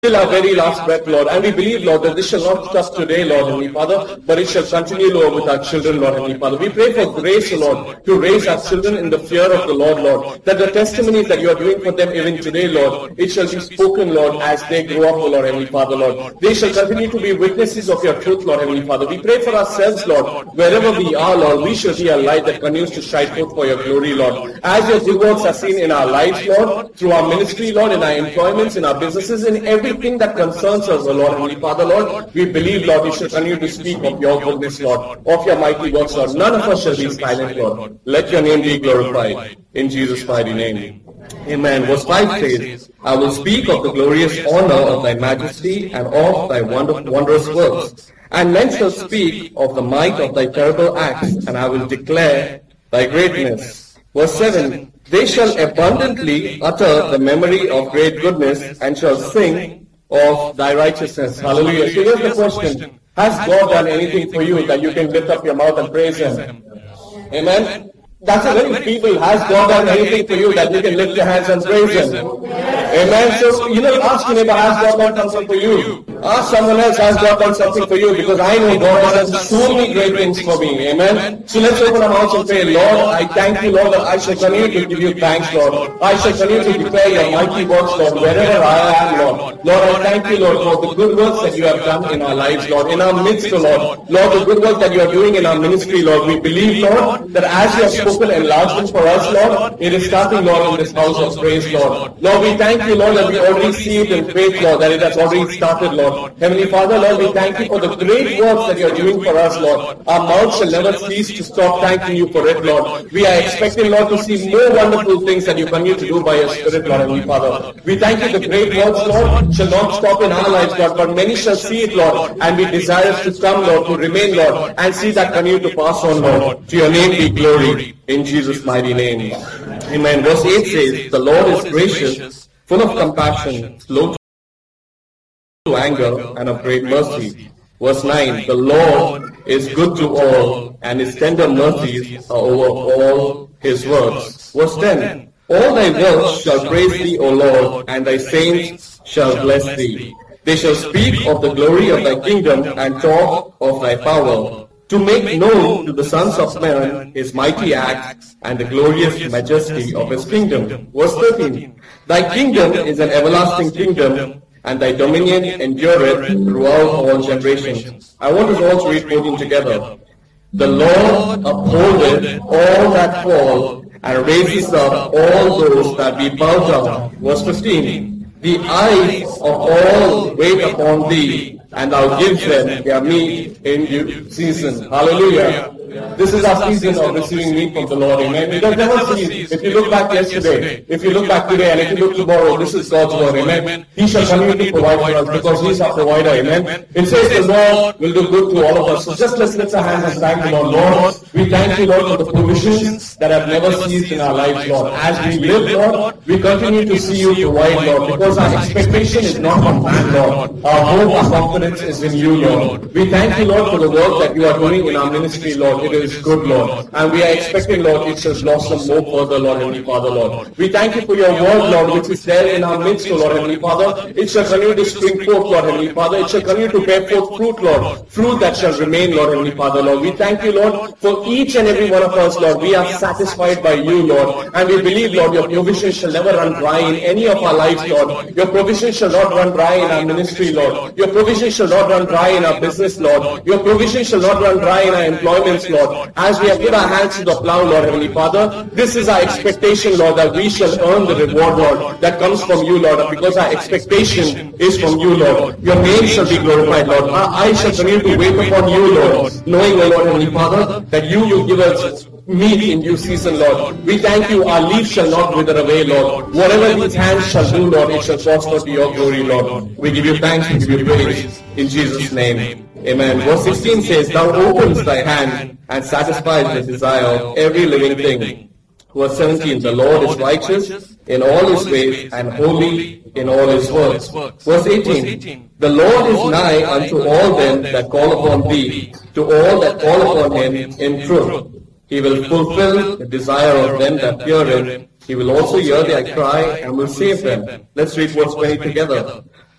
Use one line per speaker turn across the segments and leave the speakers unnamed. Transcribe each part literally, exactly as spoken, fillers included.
till our very last breath, Lord. And we believe, Lord, that this shall not stop today, Lord, Heavenly Father, but it shall continue, Lord, with our children, Lord, Heavenly Father. We pray for grace, Lord, to raise our children in the fear of the Lord, Lord, that the testimonies that you are doing for them even today, Lord, it shall be spoken, Lord, as they grow up, Lord, Heavenly Father, Lord. They shall continue to be witnesses of your truth, Lord, Heavenly Father. We pray for ourselves, Lord, wherever we are, Lord, we shall be a light that continues to shine forth for your glory, Lord. As your good works are seen in our lives, Lord, through our ministry, Lord, in our employments, in our businesses, in everything that concerns us, O Lord, Heavenly Father, Lord, we believe, Lord, we shall continue to speak of your goodness, Lord, of your mighty works, Lord. None of us shall be silent, Lord. Let your name be glorified. In Jesus' mighty name. Amen. Verse five says, I will speak of the glorious honor of thy majesty and of thy wonder, wondrous works. And men shall speak of the might of thy terrible acts, and I will declare thy greatness. Verse seven, they shall abundantly utter the memory of great goodness, and shall sing of thy righteousness. Hallelujah. So here's the question. Has God done anything for you that you can lift up your mouth and praise Him? Amen. That's a very feeble. Has God done anything for you that you can lift your hands and praise Him? Amen. So, you know, ask your neighbor, has God done something for you? Ask someone else, has God done something for you? Because I know God has done so many great things for me. Amen. So let's open our mouths and pray, Lord, I thank you, Lord, that I shall continue to give you thanks, Lord. I shall continue to declare your mighty works, Lord, wherever I am, Lord. Lord, I thank you, Lord, for the good works that you have done in our lives, Lord, in our midst, Lord. Lord, the good work that you are doing in our ministry, Lord. We believe, Lord, that as you have spoken enlargement for us, Lord, it is starting, Lord, in this house of praise, Lord. Lord, we thank you, Lord, that we already see it in faith, Lord, that it has already started, Lord. Heavenly Father, Lord, we thank you for the great works that you are doing for us, Lord. Our mouths shall never cease to stop thanking you for it, Lord. We are expecting, Lord, to see more wonderful things that you continue to do by your Spirit, Lord, Heavenly Father. We thank you the great works, Lord, shall not stop in our lives, Lord, but many shall see it, Lord, and we desire to come, Lord, to remain, Lord, and see that continue to pass on, Lord. To your name be glory, in Jesus' mighty name. Amen. Verse eight says, the Lord is gracious, full of compassion, slow to anger, and of great mercy. Verse nine, the Lord is good to all, and his tender mercies are over all his works. Verse ten, all thy works shall praise thee, O Lord, and thy saints shall bless thee. They shall speak of the glory of thy kingdom, and talk of thy power, to make known to the sons of men his mighty acts, and the glorious majesty of his kingdom. Verse thirteen, thy kingdom is an everlasting kingdom, and thy dominion endureth throughout all generations. I want us all to read fourteen together. The Lord upholdeth all that fall, and raises up all those that be bowed down. Verse fifteen, the eyes of all wait upon thee, and thou givest them their meat in due season. Hallelujah. This is our season of receiving meat from the Lord. Amen. It does never cease. If you look back yesterday, if you look back today, and if you look tomorrow, this is God's word. Amen. He shall continue to provide for us because He is our provider. Amen. It says the Lord will do good to all of us. So just let's lift our hands and thank the Lord. Lord, we thank you, Lord, for the provisions that have never ceased in our lives, Lord. As we live, Lord, we continue to see you provide, Lord, because our expectation is not from man, Lord. Our hope, our confidence is in you, Lord. We thank you, Lord, for the work that you are doing in our ministry, Lord. It is good, Lord. And we are expecting, Lord, it shall blossom more further, Lord, Heavenly Father, Lord. We thank you for your word, Lord, which is there in our midst, Lord, Heavenly Father. It shall continue to spring forth, Lord, Heavenly Father. It shall continue to bear forth fruit, Lord. Fruit that shall remain, Lord, Heavenly Father, Lord. We thank you, Lord, for each and every one of us, Lord. We are satisfied by you, Lord. And we believe, Lord, your provision shall never run dry in any of our lives, Lord. Your provision shall not run dry in our ministry, Lord. Your provision shall not run dry in our business, Lord. Your provision shall not run dry in our employments, Lord. As we have put our hands to the plow, Lord, Heavenly Father, this is our expectation, Lord, that we shall earn the reward, Lord, that comes from you, Lord, because our expectation is from you, Lord. Your name shall be glorified, Lord. Our eyes shall continue to wait upon you, Lord, knowing, O Lord, Heavenly Father, that you will give us meat in due season, Lord. We thank you, our leaves shall not wither away, Lord. Whatever these hands shall do, Lord, it shall prosper to your glory, Lord. We give you thanks, we give you praise, in Jesus' name. Amen. Verse sixteen says, thou openest thy hand, and satisfies the desire of every living thing. Verse seventeen, the Lord is righteous in all his ways, and holy in all his works. Verse eighteen, the Lord is nigh unto all them that call upon thee, to all that call upon him in truth. He will fulfill the desire of them that fear him. He will also hear their cry and will save them. Let's read verse twenty together.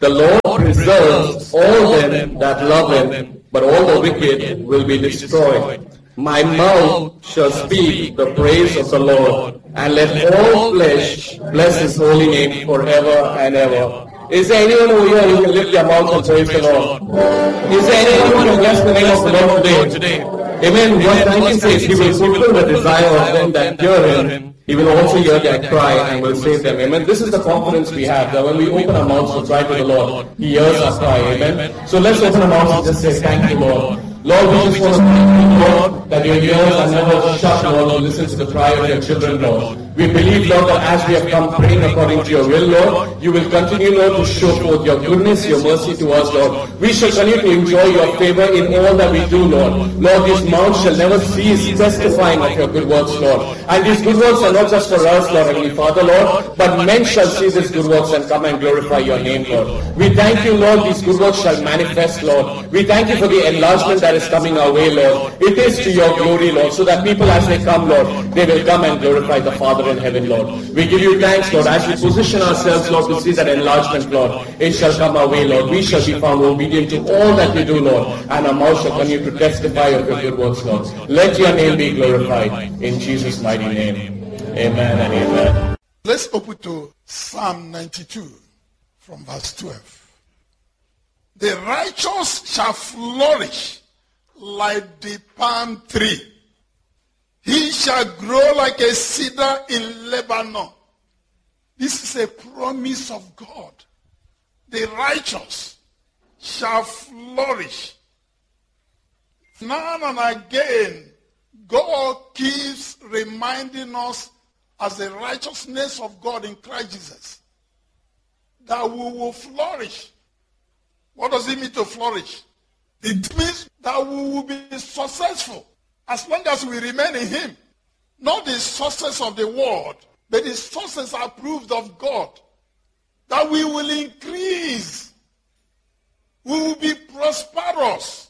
The Lord preserves all them that love him, but all the wicked will be destroyed. My mouth shall speak the praise of the Lord, and let all flesh bless his holy name forever and ever. Is there anyone over here who can lift their mouth and praise the Lord? Is there anyone who can bless the name of the Lord today? Amen. Verse nineteen says, he will fulfill the desire of them that hear him. He will also hear their cry and will save them. Amen. This is the confidence we have, that when we open our mouths to cry to the Lord, he hears our cry. Amen. So let's open our mouths and just say, thank you, Lord. Lord, we just want to thank you, Lord, that your ears are never shut, Lord, to listen to the cry of your children, Lord. We believe, Lord, that as we have come praying according to your will, Lord, you will continue, Lord, to show forth your goodness, your mercy to us, Lord. We shall continue to enjoy your favor in all that we do, Lord. Lord, this mouth shall never cease testifying of your good works, Lord. And these good works are not just for us, Lord, Heavenly Father, Lord, but men shall see these good works and come and glorify your name, Lord. We thank you, Lord, these good works shall manifest, Lord. We thank you for the enlargement that is coming our way, Lord. It is to your glory, Lord, so that people as they come, Lord, they will come and glorify the Father in heaven, Lord. We give you thanks, Lord, as we position ourselves, Lord, to see that enlargement, Lord. It shall come our way, Lord. We shall be found obedient to all that we do, Lord, and our mouth shall continue to testify of your good works, Lord. Let your name be glorified in Jesus' mighty name. Amen and amen.
Let's open to Psalm ninety-two from verse twelve. The righteous shall flourish like the palm tree. He shall grow like a cedar in Lebanon. This is a promise of God. The righteous shall flourish. Now and again, God keeps reminding us as the righteousness of God in Christ Jesus that we will flourish. What does it mean to flourish? It means that we will be successful as long as we remain in him. Not the success of the world, but the success approved of God. That we will increase. We will be prosperous.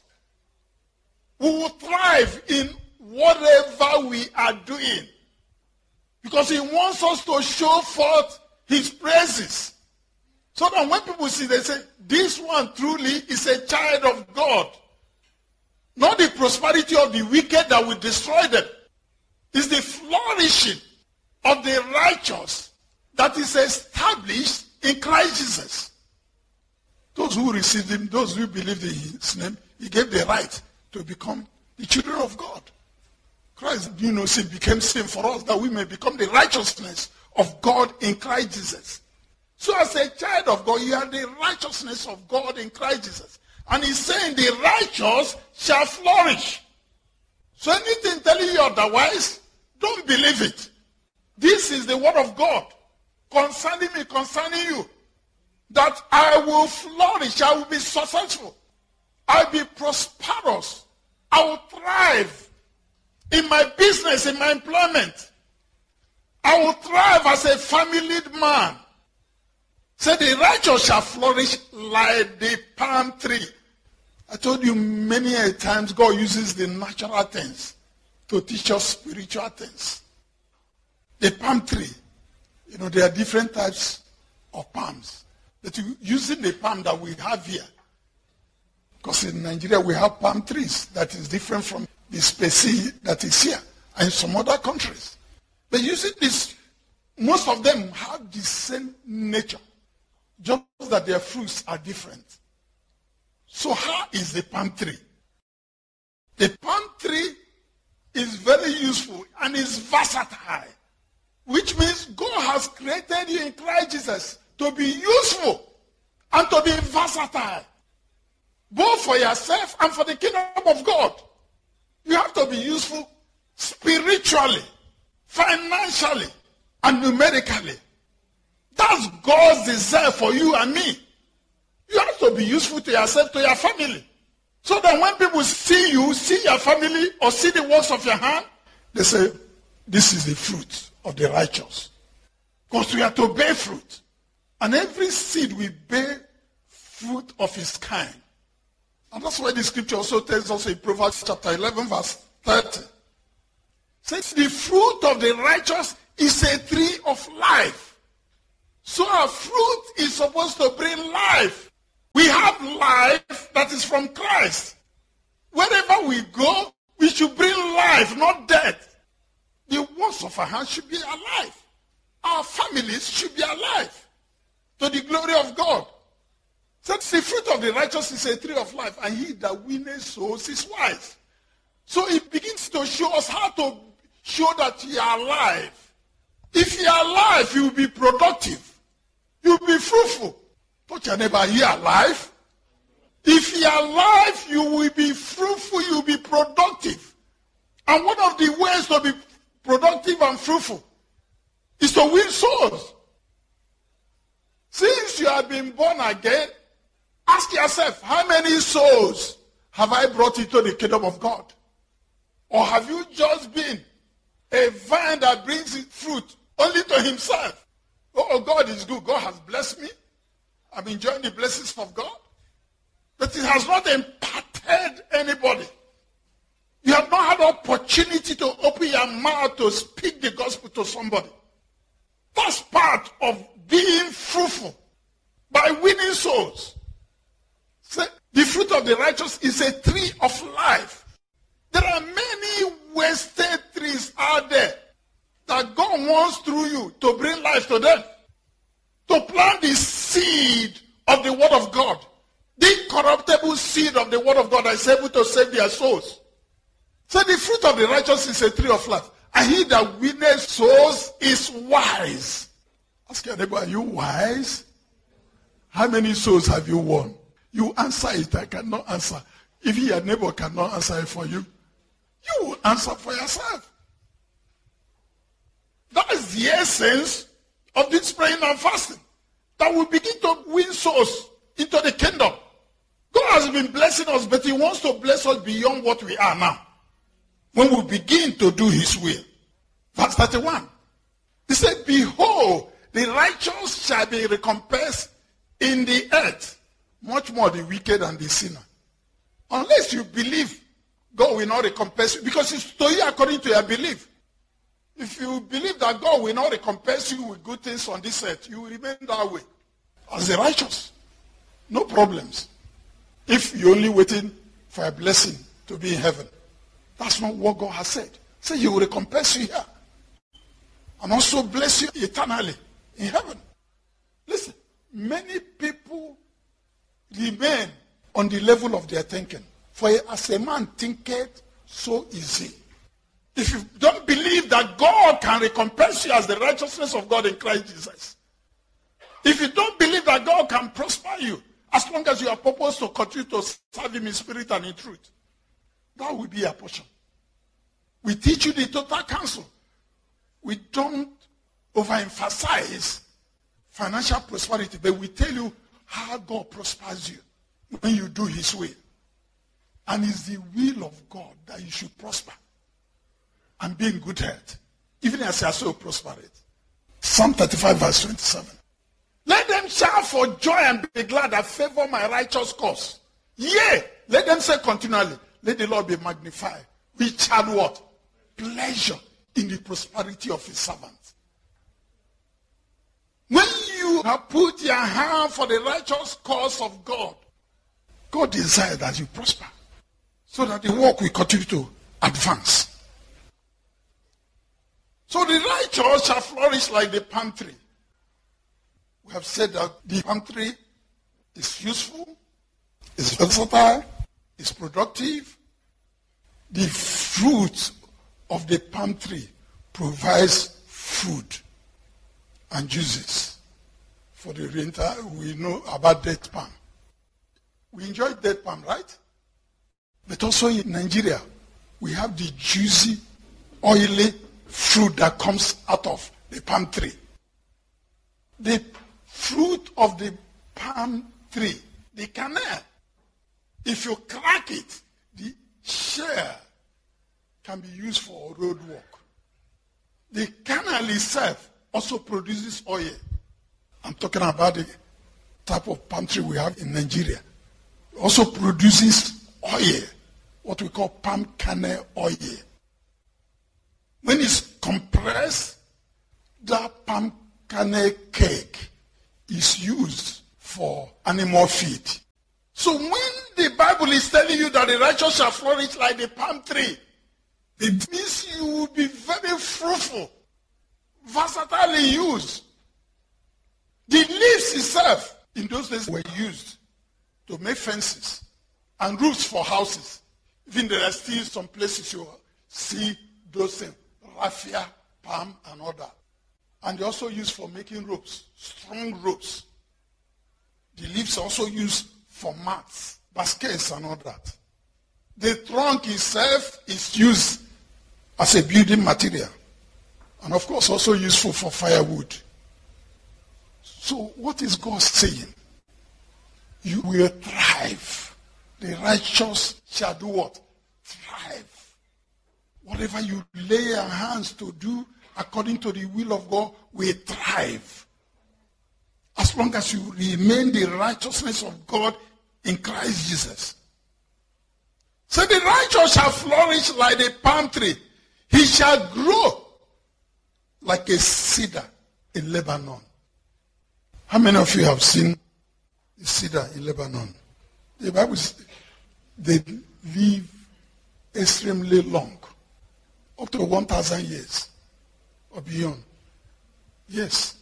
We will thrive in whatever we are doing. Because he wants us to show forth his praises. So that when people see, they say, this one truly is a child of God. Not the prosperity of the wicked that will destroy them. It's the flourishing of the righteous that is established in Christ Jesus. Those who received him, those who believed in his name, he gave the right to become the children of God. Christ, you know, sin became sin for us that we may become the righteousness of God in Christ Jesus. So as a child of God, you are the righteousness of God in Christ Jesus. And he's saying the righteous shall flourish. So anything telling you otherwise, don't believe it. This is the word of God concerning me, concerning you. That I will flourish, I will be successful. I will be prosperous. I will thrive in my business, in my employment. I will thrive as a family man. Say the righteous shall flourish like the palm tree. I told you many a times God uses the natural things to teach us spiritual things. The palm tree, you know, there are different types of palms. But using the palm that we have here, because in Nigeria we have palm trees that is different from the species that is here and in some other countries. But using this, most of them have the same nature, just that their fruits are different. So how is the palm tree? The palm tree is very useful and is versatile, which means God has created you in Christ Jesus to be useful and to be versatile, both for yourself and for the kingdom of God. You have to be useful spiritually, financially, and numerically. That's God's desire for you and me. You have to be useful to yourself, to your family. So that when people see you, see your family, or see the works of your hand, they say, this is the fruit of the righteous. Because we are to bear fruit. And every seed will bear fruit of its kind. And that's why the scripture also tells us in Proverbs chapter eleven, verse thirty. It says, the fruit of the righteous is a tree of life. So our fruit is supposed to bring life. We have life that is from Christ. Wherever we go, we should bring life, not death. The works of our hands should be alive. Our families should be alive to the glory of God. So the fruit of the righteous is a tree of life, and he that winneth souls is wise. So it begins to show us how to show that you are alive. If you are alive, you will be productive. You will be fruitful. Touch your neighbor, you are alive. If you are alive, you will be fruitful, you will be productive. And one of the ways to be productive and fruitful is to win souls. Since you have been born again, ask yourself, how many souls have I brought into the kingdom of God? Or have you just been a vine that brings fruit only to himself? Oh, God is good. God has blessed me. I'm enjoying the blessings of God. But it has not impacted anybody. You have not had opportunity to open your mouth to speak the gospel to somebody. That's part of being fruitful by winning souls. So the fruit of the righteous is a tree of life. There are many wasted trees out there that God wants through you to bring life to them. To plant the seed of the word of God. The incorruptible seed of the word of God that is able to save their souls. So the fruit of the righteous is a tree of life. And he that winneth souls is wise. Ask your neighbor, are you wise? How many souls have you won? You answer it, I cannot answer. If your neighbor cannot answer it for you, you will answer for yourself. That is the essence of this praying and fasting. That we begin to win souls into the kingdom. God has been blessing us, but he wants to bless us beyond what we are now. When we begin to do his will. Verse thirty-one. He said, behold, the righteous shall be recompensed in the earth, much more the wicked and the sinner. Unless you believe, God will not recompense you, because it's to you according to your belief. If you believe that God will not recompense you with good things on this earth, you will remain that way. As the righteous. No problems. If you're only waiting for a blessing to be in heaven. That's not what God has said. Say he will recompense you here. And also bless you eternally in heaven. Listen, many people remain on the level of their thinking. For as a man thinketh, so is he. If you don't believe that God can recompense you as the righteousness of God in Christ Jesus. If you don't believe that God can prosper you, as long as you are purposed to continue to serve him in spirit and in truth, that will be your portion. We teach you the total counsel. We don't overemphasize financial prosperity, but we tell you how God prospers you when you do his will. And it's the will of God that you should prosper and be in good health, even as your soul prospereth. Psalm thirty-five verse twenty-seven. Let them shout for joy and be glad that favor my righteous cause. Yea, let them say continually, let the Lord be magnified, which had what? Pleasure in the prosperity of his servants. When you have put your hand for the righteous cause of God, God desires that you prosper, so that the work will continue to advance. So the righteous shall flourish like the palm tree. We have said that the palm tree is useful, is versatile, is productive. The fruit of the palm tree provides food and juices. For the winter, we know about date palm. We enjoy date palm, right? But also in Nigeria, we have the juicy, oily fruit that comes out of the palm tree. The fruit of the palm tree, the kernel, if you crack it, the shell can be used for road work. The kernel itself also produces oil. I'm talking about the type of palm tree we have in Nigeria. It also produces oil, what we call palm kernel oil. When it's compressed, that palm kernel cake is used for animal feed. So when the Bible is telling you that the righteous shall flourish like the palm tree, it means you will be very fruitful, versatilely used. The leaves itself in those days were used to make fences and roofs for houses. Even there are still some places you see those things, raffia, palm, and all that. And they also used for making ropes, strong ropes. The leaves are also used for mats, baskets, and all that. The trunk itself is used as a building material. And of course also useful for firewood. So what is God saying? You will thrive. The righteous shall do what? Thrive. Whatever you lay your hands to do according to the will of God will thrive. As long as you remain the righteousness of God in Christ Jesus. So the righteous shall flourish like the palm tree. He shall grow like a cedar in Lebanon. How many of you have seen the cedar in Lebanon? The Bible says they live extremely long, up to one thousand years or beyond. Yes.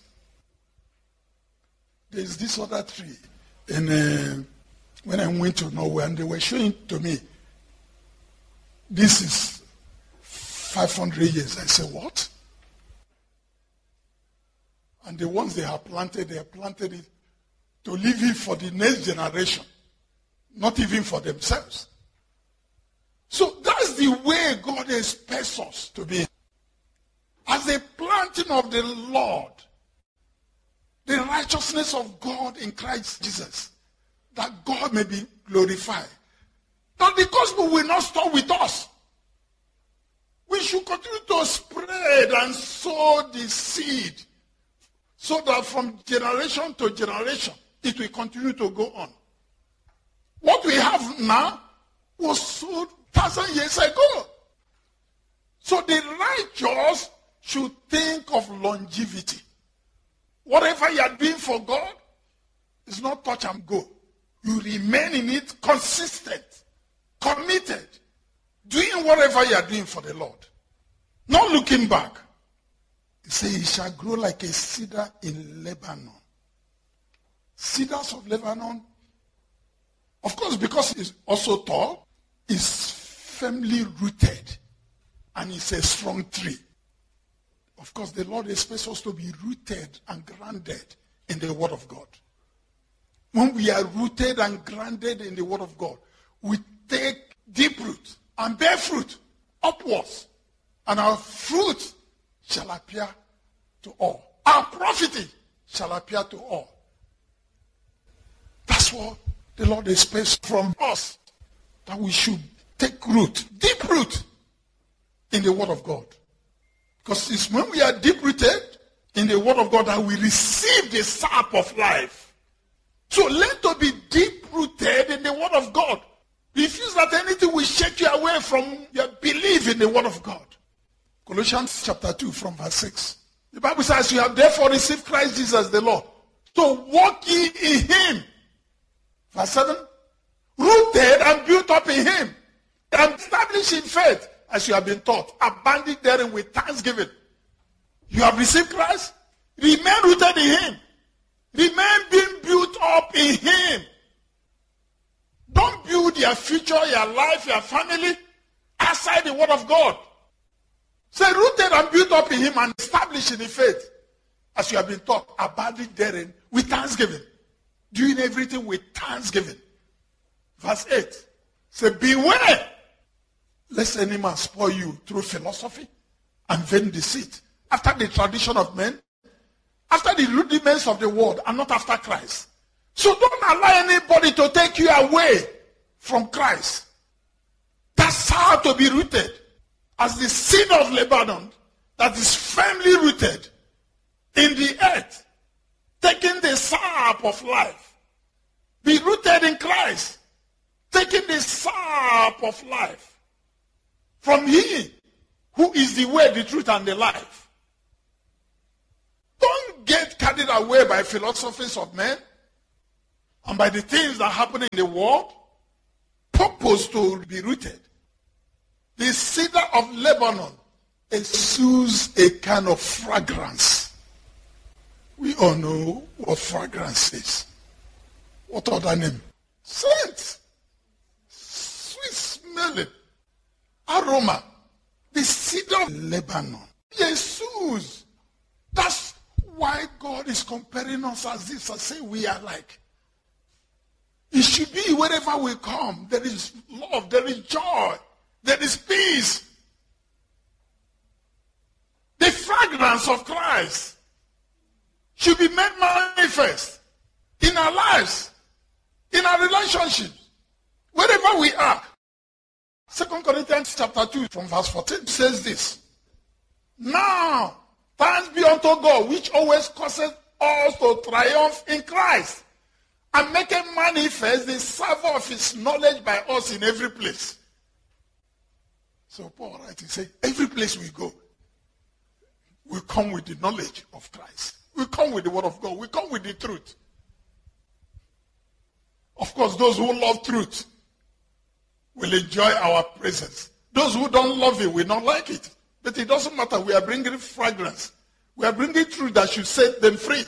There's this other tree, and uh, when I went to Norway, and they were showing to me, this is five hundred years. I said, what? And the ones they have planted, they have planted it to leave it for the next generation, not even for themselves. So that's the way God expects us to be. As a planting of the Lord, the righteousness of God in Christ Jesus, that God may be glorified. That the gospel will not stop with us. We should continue to spread and sow the seed so that from generation to generation, it will continue to go on. What we have now was sowed thousand years ago. So the righteous should think of longevity. Whatever you are doing for God is not touch and go. You remain in it consistent, committed, doing whatever you are doing for the Lord. Not looking back. He says, he shall grow like a cedar in Lebanon. Cedars of Lebanon, of course, because it's also tall, is firmly rooted, and it's a strong tree. Of course, the Lord expects us to be rooted and grounded in the Word of God. When we are rooted and grounded in the Word of God, we take deep root and bear fruit upwards, and our fruit shall appear to all. Our profiting shall appear to all. That's what the Lord expects from us, that we should take root, deep root in the Word of God. Because it's when we are deep-rooted in the Word of God that we receive the sap of life. So learn to be deep-rooted in the Word of God. Refuse that anything will shake you away from your belief in the Word of God. Colossians chapter two from verse six. The Bible says, you have therefore received Christ Jesus the Lord. So walk ye in him. Verse seven. Rooted and built up in him. And established in faith, as you have been taught, abounding therein with thanksgiving. You have received Christ. Remain rooted in him. Remain being built up in him. Don't build your future, your life, your family outside the Word of God. Say, rooted and built up in him and established in the faith, as you have been taught, abounding therein with thanksgiving. Doing everything with thanksgiving. Verse eight. Say, beware lest any man spoil you through philosophy and vain deceit, after the tradition of men, after the rudiments of the world, and not after Christ. So don't allow anybody to take you away from Christ. That's how to be rooted. As the cedar of Lebanon that is firmly rooted in the earth, taking the sap of life. Be rooted in Christ, taking the sap of life from him who is the way, the truth, and the life. Don't get carried away by philosophies of men and by the things that happen in the world. Purpose to be rooted. The cedar of Lebanon exudes a kind of fragrance. We all know what fragrance is. What other name? Scent. Sweet smelling. Aroma. The cedar of Lebanon. Jesus. That's why God is comparing us as this. I say we are like. It should be wherever we come. There is love. There is joy. There is peace. The fragrance of Christ should be made manifest in our lives, in our relationships, wherever we are. Second Corinthians chapter two from verse fourteen says this. Now, thanks be unto God, which always causes us to triumph in Christ, and making manifest the savour of his knowledge by us in every place. So Paul writes, he says, every place we go, we come with the knowledge of Christ. We come with the word of God. We come with the truth. Of course, those who love truth will enjoy our presence. Those who don't love it will not like it. But it doesn't matter. We are bringing fragrance. We are bringing truth that should set them free.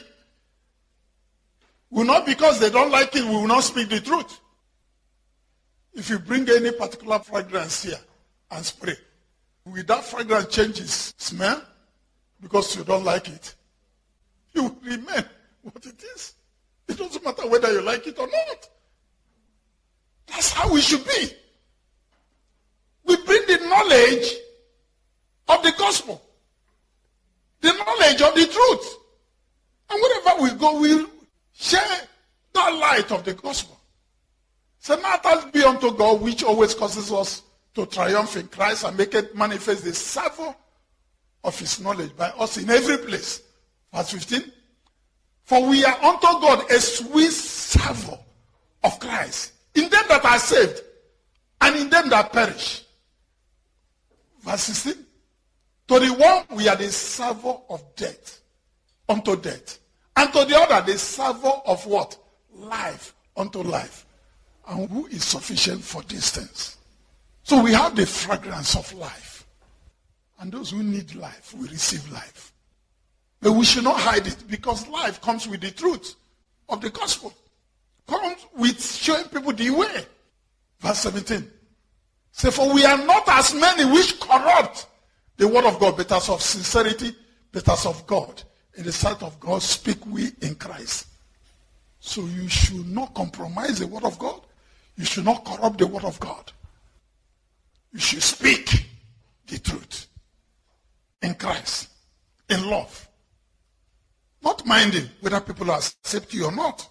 Will not because they don't like it, we will not speak the truth. If you bring any particular fragrance here and spray, will that fragrance change its smell because you don't like it? You will remain what it is. It doesn't matter whether you like it or not. That's how we should be. We bring the knowledge of the gospel, the knowledge of the truth. And wherever we go, we'll share that light of the gospel. So now thanks be unto God, which always causes us to triumph in Christ and make it manifest the savour of his knowledge by us in every place. Verse fifteen. For we are unto God a sweet savour of Christ in them that are saved and in them that perish. Verse sixteen. To the one we are the savour of death unto death. And to the other, the savour of what? Life unto life. And who is sufficient for these things? So we have the fragrance of life. And those who need life will receive life. But we should not hide it, because life comes with the truth of the gospel. Comes with showing people the way. Verse seventeen. Say, for we are not as many which corrupt the word of God, but as of sincerity, but as of God. In the sight of God, speak we in Christ. So you should not compromise the word of God. You should not corrupt the word of God. You should speak the truth in Christ, in love. Not minding whether people accept you or not.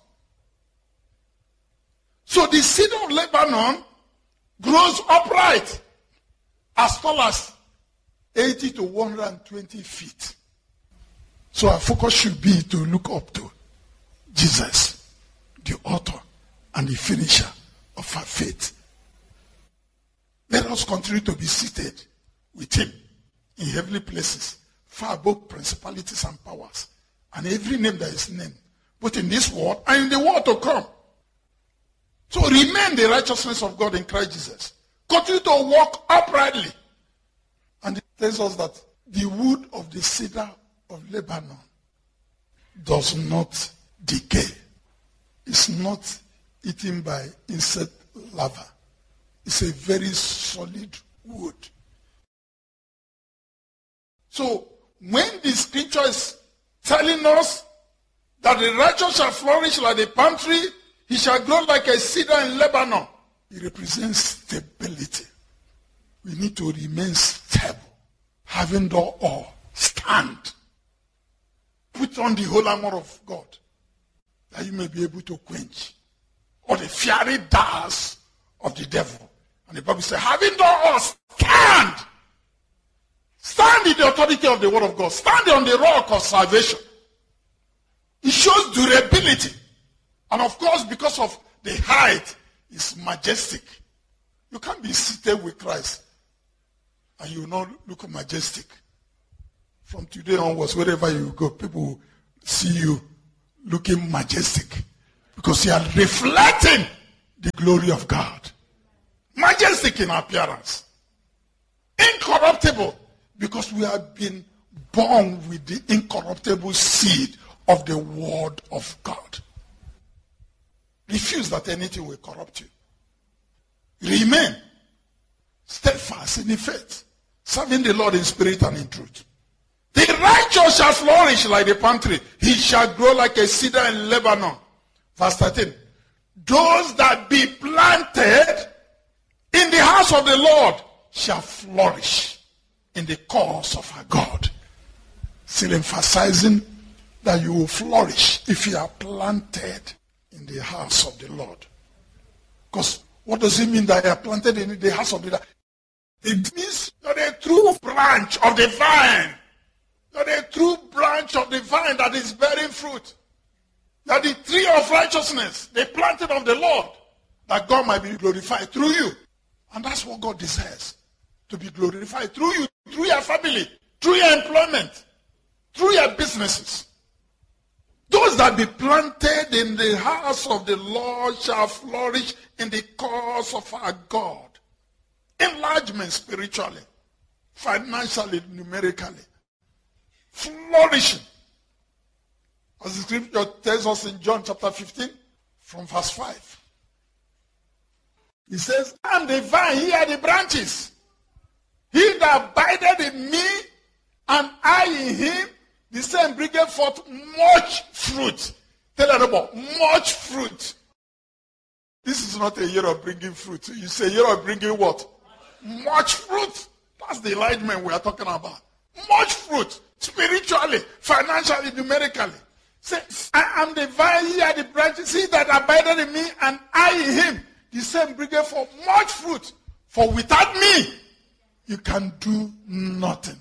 So the cedar of Lebanon grows upright as tall as eighty to one hundred twenty feet. So our focus should be to look up to Jesus, the author and the finisher of our faith. Let us continue to be seated with him in heavenly places, far above principalities and powers, and every name that is named, both in this world and in the world to come. So remain the righteousness of God in Christ Jesus. Continue to walk uprightly. And it tells us that the wood of the cedar of Lebanon does not decay. It's not eaten by insect larvae. It's a very solid wood. So when the scripture is telling us that the righteous shall flourish like a palm tree, he shall grow like a cedar in Lebanon, it represents stability. We need to remain stable, having done all, stand. Put on the whole armor of God, that you may be able to quench all the fiery darts of the devil. And the Bible says, having done all, stand. Stand in the authority of the word of God. Stand on the rock of salvation. It shows durability. And of course, because of the height, it's majestic. You can't be seated with Christ and you will not look majestic. From today onwards, wherever you go, people will see you looking majestic because you are reflecting the glory of God. Majestic in appearance. Incorruptible because we have been born with the incorruptible seed of the word of God. Refuse that anything will corrupt you. Remain steadfast in the faith, serving the Lord in spirit and in truth. The righteous shall flourish like the palm tree. He shall grow like a cedar in Lebanon. Verse thirteen. Those that be planted in the house of the Lord shall flourish in the cause of our God. Still emphasizing that you will flourish if you are planted in the house of the Lord. Because what does it mean that you are planted in the house of the Lord? It means you're the true branch of the vine. You're the true branch of the vine that is bearing fruit. You're the tree of righteousness, the planting of the Lord, that God might be glorified through you. And that's what God desires, to be glorified through you, through your family, through your employment, through your businesses. Those that be planted in the house of the Lord shall flourish in the cause of our God. Enlargement spiritually, financially, numerically. Flourishing. As the scripture tells us in John chapter fifteen, from verse five. He says, I am the vine, ye are the branches. He that abideth in me, and I in him, the same bringeth forth much fruit. Tell them about much fruit. This is not a year of bringing fruit. You say year of bringing what? Much fruit. That's the enlightenment we are talking about. Much fruit. Spiritually, financially, numerically. Say, I am the vine, ye are the branches. He that abideth in me, and I in him, the same bringeth forth much fruit. For without me, you can do nothing.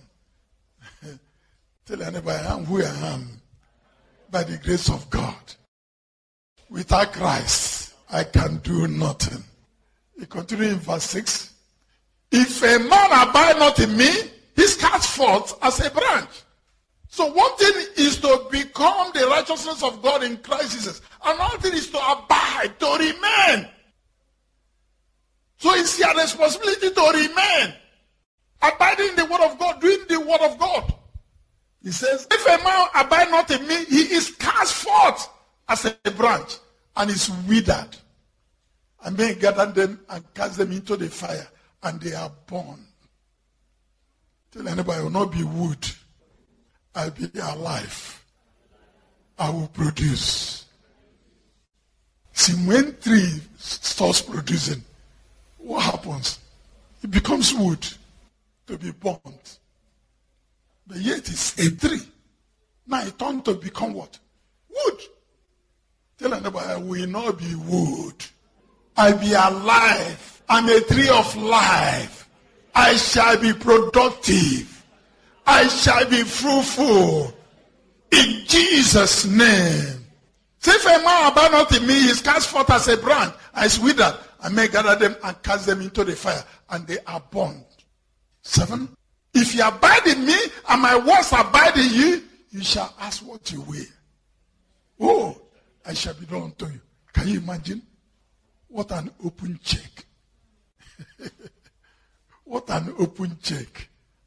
Tell anybody, I am who I am by the grace of God. Without Christ, I can do nothing. He continues in verse six. If a man abide not in me, he is cast forth as a branch. So one thing is to become the righteousness of God in Christ Jesus. Another thing is to abide, to remain. So it's your responsibility to remain. Abiding in the word of God, doing the word of God. He says, if a man abide not in me, he is cast forth as a branch and is withered. And may gather them and cast them into the fire, and they are burned. Tell anybody, I will not be wood. I will be alive. I will produce. See, when tree starts producing, what happens? It becomes wood to be burnt. But yet it's a tree. Now it turned to become what? Wood. Tell anybody, I will not be wood. I'll be alive. I'm a tree of life. I shall be productive. I shall be fruitful. In Jesus' name. Say, if a man abide not in me, he is cast forth as a branch, and is withered. I may gather them and cast them into the fire, and they are burned. Seven. If you abide in me, and my words abide in you, you shall ask what you will. Oh, I shall be done unto you. Can you imagine? What an open check. What an open check.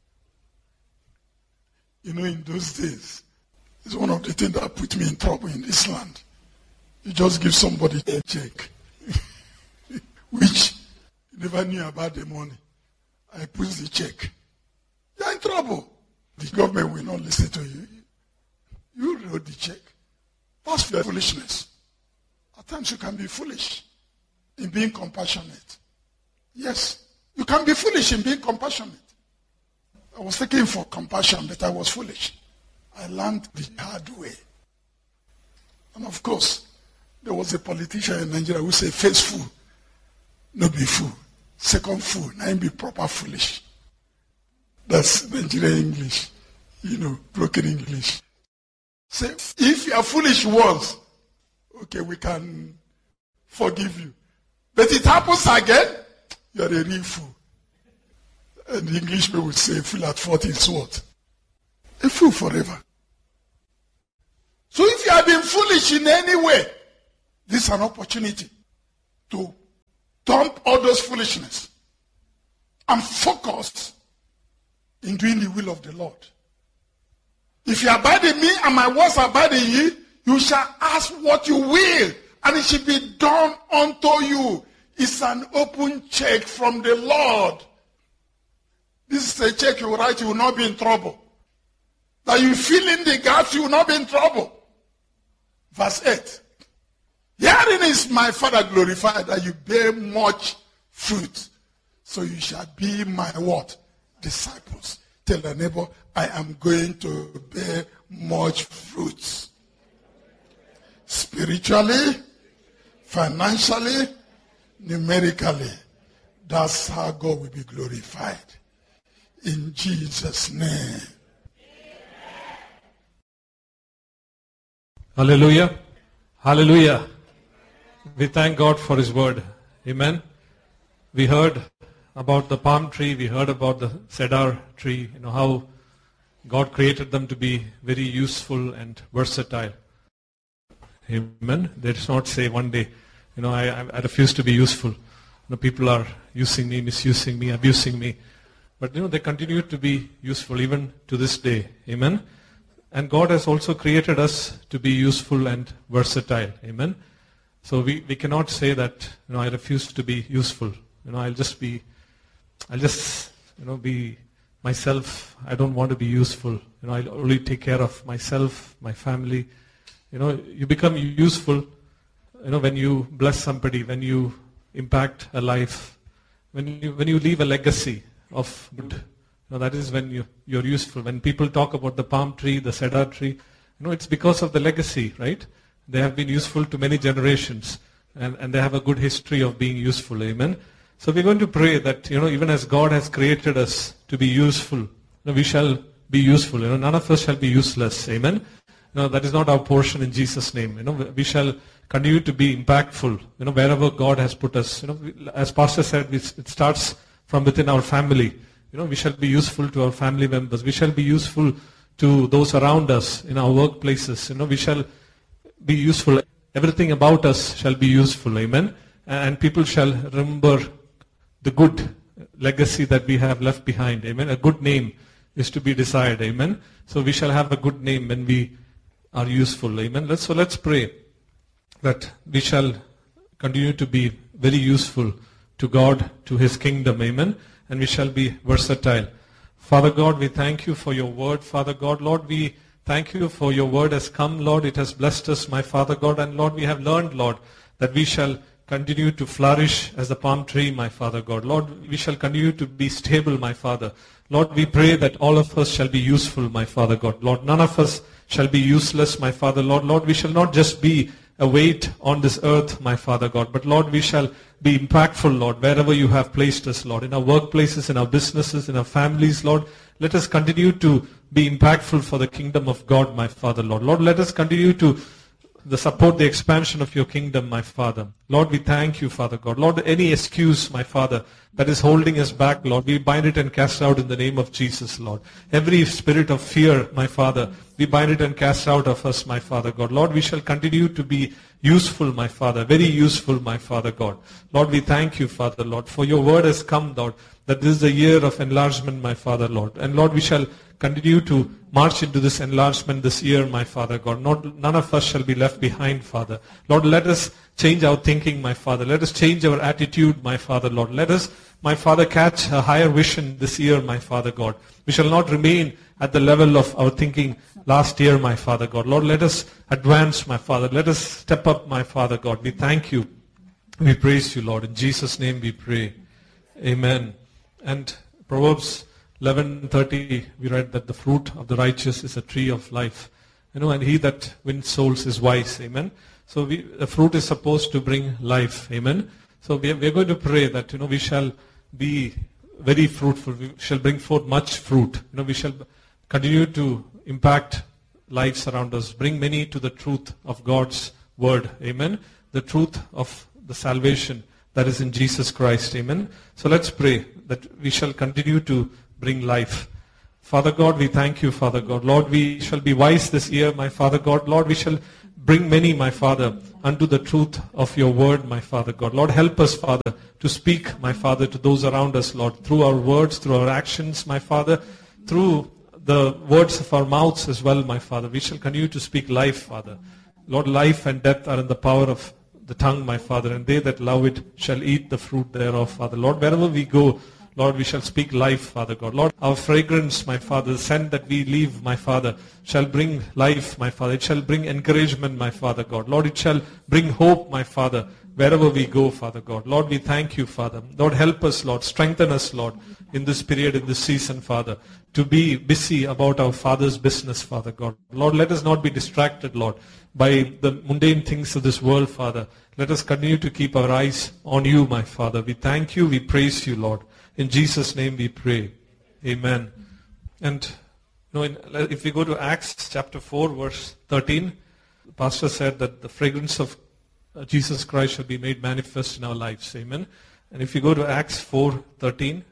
You know, in those days, it's one of the things that put me in trouble in this land. You just give somebody a check, which you never knew about the money. I put the check. You're in trouble. The government will not listen to you. You wrote the check. That's foolishness. At times you can be foolish in being compassionate. Yes, you can be foolish in being compassionate. I was looking for compassion, but I was foolish. I learned the hard way. And of course, there was a politician in Nigeria who said, first fool, no be fool. Second fool, now be proper foolish. That's Nigerian English, you know, broken English. Say, if you are foolish once, okay, we can forgive you. But it happens again, you are a real fool. And the Englishman would say, fool at forty is what? A fool forever. So if you have been foolish in any way, this is an opportunity to dump all those foolishness and focus in doing the will of the Lord. If you abide in me and my words abide in you, you shall ask what you will, and it shall be done unto you. It's an open check from the Lord. This is a check you write, you will not be in trouble. That you fill in the gaps, you will not be in trouble. Verse eight. Herein is my Father glorified, that you bear much fruit. So you shall be my what? Disciples. Tell the neighbor, I am going to bear much fruit. Spiritually, financially, numerically. That's how God will be glorified. In Jesus' name.
Hallelujah. Hallelujah. We thank God for His word. Amen. We heard about the palm tree. We heard about the cedar tree. You know how God created them to be very useful and versatile. Amen. They did not say one day, you know, I, I refuse to be useful. You know, people are using me, misusing me, abusing me. But, you know, they continue to be useful even to this day. Amen. And God has also created us to be useful and versatile. Amen. So we, we cannot say that, you know, I refuse to be useful. You know, I'll just be, I'll just, you know, be myself. I don't want to be useful. You know, I'll only take care of myself, my family. You know, you become useful, you know, when you bless somebody, when you impact a life, when you, when you leave a legacy of good. You know, that is when you, you're useful. When people talk about the palm tree, the cedar tree, you know, it's because of the legacy, right? They have been useful to many generations, and, and they have a good history of being useful. Amen. So we're going to pray that, you know, even as God has created us to be useful, you know, we shall be useful. You know, none of us shall be useless. Amen. You know, that is not our portion in Jesus' name. You know, we shall continue to be impactful, you know, wherever God has put us. You know, as Pastor said, it starts from within our family. You know, we shall be useful to our family members. We shall be useful to those around us in our workplaces. You know, we shall be useful. Everything about us shall be useful. Amen. And people shall remember the good legacy that we have left behind. Amen. A good name is to be desired. Amen. So we shall have a good name when we are useful. Amen. Let's, so let's pray that we shall continue to be very useful to God, to His kingdom. Amen. And we shall be versatile. Father God, we thank you for your word. Father God, Lord, we thank you for your word has come, Lord. It has blessed us, my Father God. And Lord, we have learned, Lord, that we shall continue to flourish as the palm tree, my Father God. Lord, we shall continue to be stable, my Father. Lord, we pray that all of us shall be useful, my Father God. Lord, none of us shall be useless, my Father. Lord, Lord, we shall not just be a weight on this earth, my Father God. But Lord, we shall be impactful, Lord, wherever you have placed us, Lord, in our workplaces, in our businesses, in our families, Lord. Let us continue to be impactful for the kingdom of God, my Father, Lord. Lord, let us continue to the support the expansion of your kingdom, my Father. Lord, we thank you, Father God. Lord, any excuse, my Father, that is holding us back, Lord, we bind it and cast out in the name of Jesus, Lord. Every spirit of fear, my Father, we bind it and cast out of us, my Father God. Lord, we shall continue to be useful, my Father, very useful, my Father God. Lord, we thank you, Father, Lord, for your word has come, Lord, that this is a year of enlargement, my Father, Lord. And Lord, we shall continue to march into this enlargement this year, my Father God. Not, none of us shall be left behind, Father. Lord, let us change our thinking, my Father. Let us change our attitude, my Father, Lord. Let us, my Father, catch a higher vision this year, my Father God. We shall not remain at the level of our thinking last year, my Father God. Lord, let us advance, my Father. Let us step up, my Father God. We thank you. We praise you, Lord. In Jesus' name we pray. Amen. And Proverbs eleven thirty, we read that the fruit of the righteous is a tree of life. You know, and he that wins souls is wise. Amen. So we, the fruit is supposed to bring life. Amen. So we are, we are going to pray that, you know, we shall be very fruitful. We shall bring forth much fruit. You know, we shall continue to impact lives around us. Bring many to the truth of God's word. Amen. The truth of the salvation that is in Jesus Christ. Amen. So let's pray that we shall continue to bring life. Father God, we thank you, Father God. Lord, we shall be wise this year, my Father God. Lord, we shall bring many, my Father, unto the truth of your word, my Father God. Lord, help us, Father, to speak, my Father, to those around us, Lord, through our words, through our actions, my Father, through the words of our mouths as well, my Father. We shall continue to speak life, Father. Lord, life and death are in the power of the tongue, my Father, and they that love it shall eat the fruit thereof, Father. Lord, wherever we go, Lord, we shall speak life, Father God. Lord, our fragrance, my Father, the scent that we leave, my Father, shall bring life, my Father. It shall bring encouragement, my Father God. Lord, it shall bring hope, my Father, wherever we go, Father God. Lord, we thank you, Father. Lord, help us, Lord. Strengthen us, Lord, in this period, in this season, Father, to be busy about our Father's business, Father God. Lord, let us not be distracted, Lord, by the mundane things of this world, Father. Let us continue to keep our eyes on you, my Father. We thank you. We praise you, Lord. In Jesus' name we pray. Amen. And you know, in, if we go to Acts chapter four, verse thirteen, the pastor said that the fragrance of Jesus Christ shall be made manifest in our lives. Amen. And if you go to Acts four thirteen,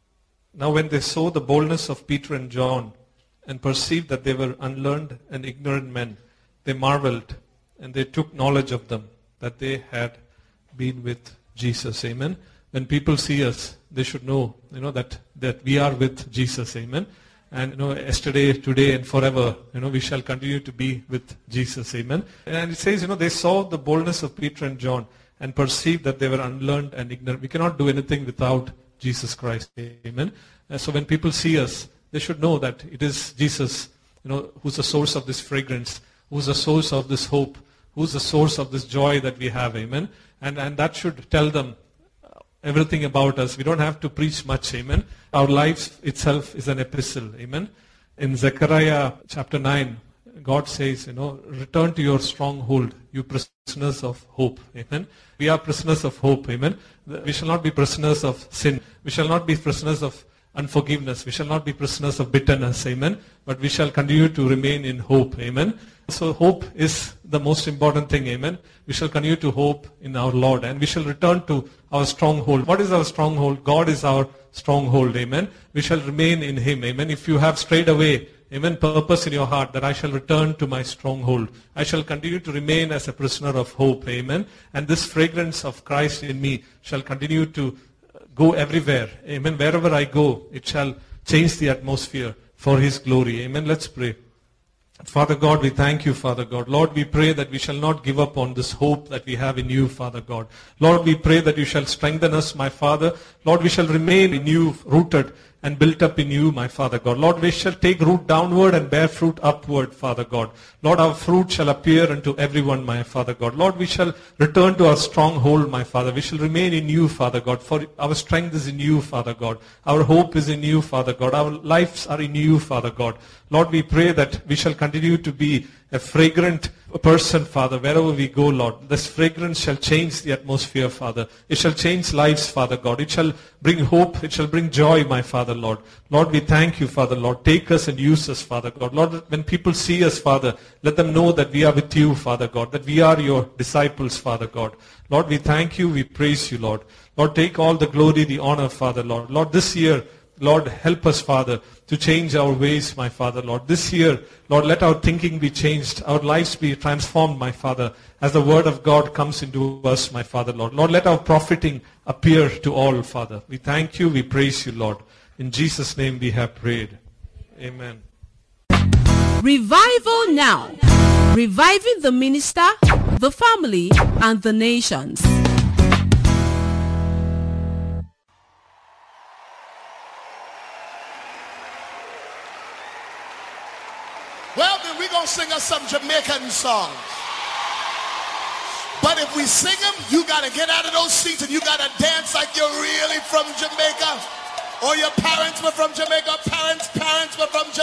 now when they saw the boldness of Peter and John and perceived that they were unlearned and ignorant men, they marveled and they took knowledge of them, that they had been with Jesus. Amen. When people see us, they should know, you know, that, that we are with Jesus. Amen. And, you know, yesterday, today, and forever, you know, we shall continue to be with Jesus. Amen. And it says, you know, they saw the boldness of Peter and John and perceived that they were unlearned and ignorant. We cannot do anything without Jesus Christ. Amen. And so when people see us, they should know that it is Jesus, you know, who's the source of this fragrance, who's the source of this hope, who's the source of this joy that we have. Amen. And, and that should tell them everything about us. We don't have to preach much. Amen. Our life itself is an epistle. Amen. In Zechariah chapter nine, God says, you know, return to your stronghold, you prisoners of hope. Amen. We are prisoners of hope. Amen. We shall not be prisoners of sin. We shall not be prisoners of unforgiveness. We shall not be prisoners of bitterness. Amen. But we shall continue to remain in hope. Amen. So hope is the most important thing. Amen. We shall continue to hope in our Lord, and we shall return to our stronghold. What is our stronghold? God is our stronghold. Amen. We shall remain in Him. Amen. If you have strayed away, amen, purpose in your heart that I shall return to my stronghold. I shall continue to remain as a prisoner of hope. Amen. And this fragrance of Christ in me shall continue to go everywhere. Amen. Wherever I go, it shall change the atmosphere for His glory. Amen. Let's pray. Father God, we thank you, Father God. Lord, we pray that we shall not give up on this hope that we have in you, Father God. Lord, we pray that you shall strengthen us, my Father. Lord, we shall remain in you, rooted and built up in you, my Father God. Lord, we shall take root downward and bear fruit upward, Father God. Lord, our fruit shall appear unto everyone, my Father God. Lord, we shall return to our stronghold, my Father. We shall remain in you, Father God, for our strength is in you, Father God. Our hope is in you, Father God. Our lives are in you, Father God. Lord, we pray that we shall continue to be a fragrant person, Father, wherever we go, Lord. This fragrance shall change the atmosphere, Father. It shall change lives, Father God. It shall bring hope. It shall bring joy, my Father, Lord. Lord, we thank you, Father, Lord. Take us and use us, Father God. Lord, when people see us, Father, let them know that we are with you, Father God, that we are your disciples, Father God. Lord, we thank you. We praise you, Lord. Lord, take all the glory, the honor, Father, Lord. Lord, this year, Lord, help us, Father, to change our ways, my Father, Lord. This year, Lord, let our thinking be changed, our lives be transformed, my Father, as the word of God comes into us, my Father, Lord. Lord, let our profiting appear to all, Father. We thank you, we praise you, Lord. In Jesus' name we have prayed. Amen.
Revival now. Reviving the minister, the family, and the nations.
Well, then we're going to sing us some Jamaican songs. But if we sing them, you got to get out of those seats and you got to dance like you're really from Jamaica. Or your parents were from Jamaica, parents' parents were from